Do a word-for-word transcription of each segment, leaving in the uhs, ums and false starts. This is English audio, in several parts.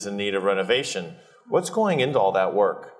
in need of renovation. What's going into all that work?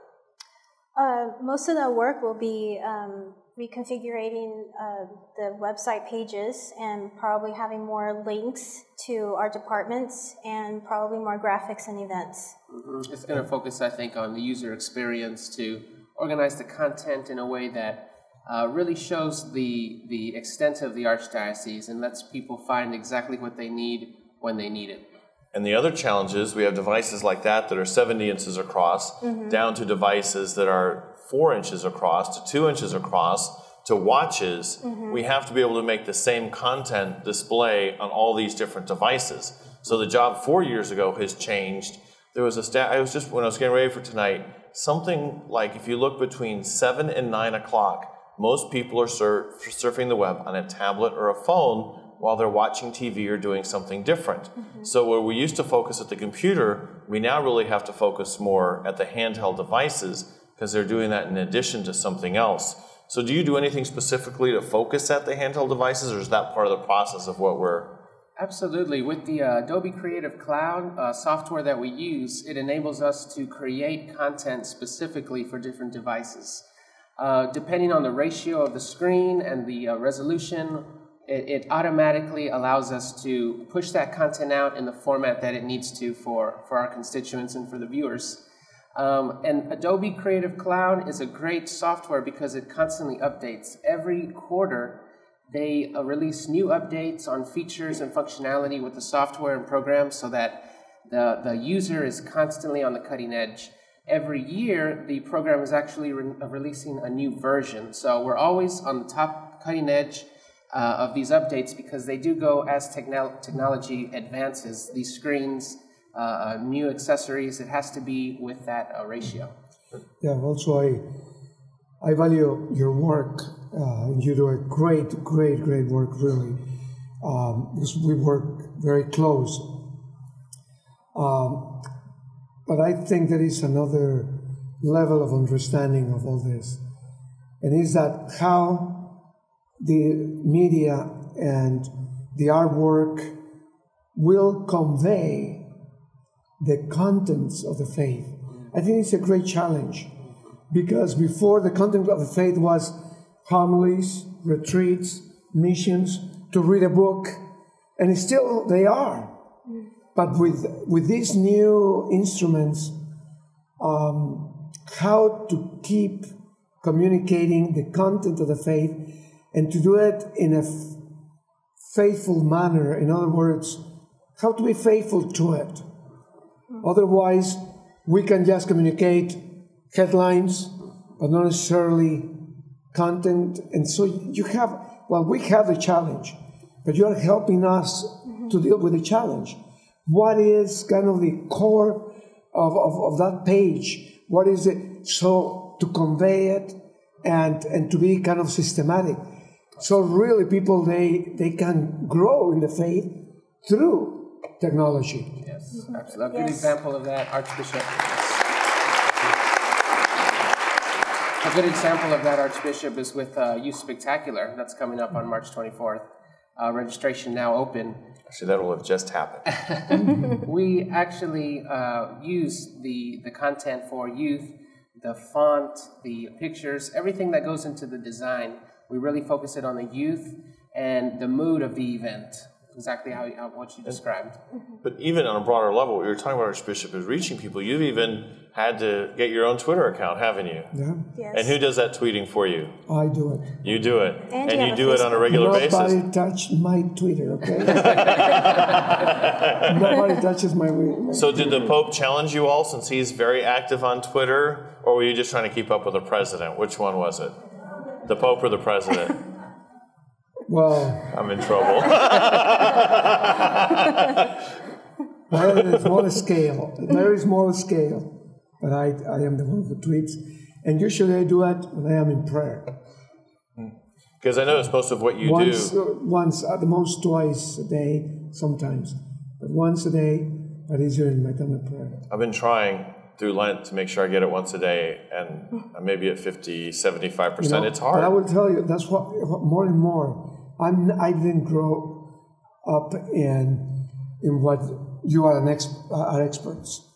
Uh, most of the work will be um, reconfiguring uh, the website pages and probably having more links to our departments and probably more graphics and events. Mm-hmm. It's going to focus, I think, on the user experience to organize the content in a way that uh, really shows the, the extent of the Archdiocese and lets people find exactly what they need when they need it. And the other challenge is we have devices like that that are seventy inches across, mm-hmm. down to devices that are four inches across, to two inches across, to watches. Mm-hmm. We have to be able to make the same content display on all these different devices. So the job four years ago has changed. There was a stat, I was just, when I was getting ready for tonight, something like if you look between seven and nine o'clock, most people are sur- surfing the web on a tablet or a phone while they're watching T V or doing something different. Mm-hmm. So where we used to focus at the computer, we now really have to focus more at the handheld devices because they're doing that in addition to something else. So do you do anything specifically to focus at the handheld devices, or is that part of the process of what we're... Absolutely. With the uh, Adobe Creative Cloud uh, software that we use, it enables us to create content specifically for different devices. Uh, depending on the ratio of the screen and the uh, resolution, it, it automatically allows us to push that content out in the format that it needs to for, for our constituents and for the viewers. Um, and Adobe Creative Cloud is a great software because it constantly updates. Every quarter, they uh, release new updates on features and functionality with the software and programs so that the, the user is constantly on the cutting edge. Every year, the program is actually re releasing a new version. So we're always on the top cutting edge uh, of these updates because they do go as techno technology advances. These screens, uh, new accessories, it has to be with that uh, ratio. Yeah, also I, I value your work. Uh, you do a great, great, great work, really. Um, because we work very close. Um, but I think there is another level of understanding of all this. And is that how the media and the artwork will convey the contents of the faith. I think it's a great challenge because before the content of the faith was homilies, retreats, missions, to read a book, and still they are. But with, with these new instruments, um, how to keep communicating the content of the faith and to do it in a f faithful manner. In other words, how to be faithful to it. Otherwise, we can just communicate headlines, but not necessarily content. And so you have, well, we have the challenge, but you are helping us mm-hmm. to deal with the challenge. What is kind of the core of, of, of that page? What is it? So to convey it and, and to be kind of systematic. So really people, they, they can grow in the faith through technology. Yes, mm-hmm. absolutely. A good yes. example of that, Archbishop. A good example of that, Archbishop, is with uh, Youth Spectacular. That's coming up on March twenty-fourth. Uh, registration now open. Actually, that will have just happened. We actually uh, use the, the content for youth, the font, the pictures, everything that goes into the design. We really focus it on the youth and the mood of the event. Exactly how, how what you described. But even on a broader level, what you were talking about, Archbishop, is reaching people. You've even had to get your own Twitter account, haven't you? Yeah. Yes. And who does that tweeting for you? I do it. You do it. And, and you, you do it on a regular Nobody basis. Nobody touch my Twitter, okay? Nobody touches my, my So did the Pope challenge you all, since he's very active on Twitter, or were you just trying to keep up with the president? Which one was it? The Pope or the president? Well, I'm in trouble. on a small scale, very small scale. But I, I am the one who tweets. And usually I do it when I am in prayer. Because I notice most of what you once, do... Uh, once, at the most twice a day, sometimes. But once a day, that is during my time of prayer. I've been trying through Lent to make sure I get it once a day, and maybe at fifty, seventy-five percent. You know, it's hard. But I will tell you, that's what, more and more. I'm, I didn't grow up in, in what you are, an ex, are experts.